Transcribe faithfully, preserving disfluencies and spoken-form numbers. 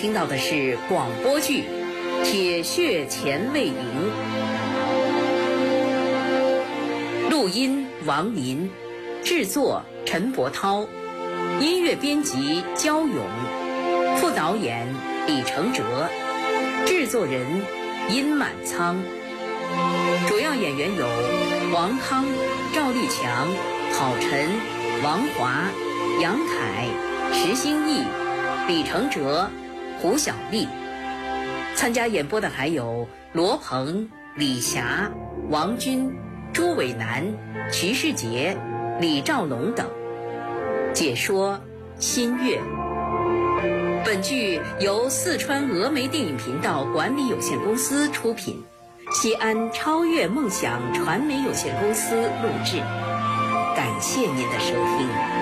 听到的是广播剧《铁血前卫营》，录音王林，制作陈伯涛，音乐编辑焦勇，副导演李承哲，制作人殷满仓。主要演员有王康、赵立强、郝晨、王华、杨凯、石兴义、李承哲、胡小丽。参加演播的还有罗鹏、李霞、王军、朱伟南、徐世杰、李兆龙等。解说新月。本剧由四川峨眉电影频道管理有限公司出品，西安超越梦想传媒有限公司录制。感谢您的收听。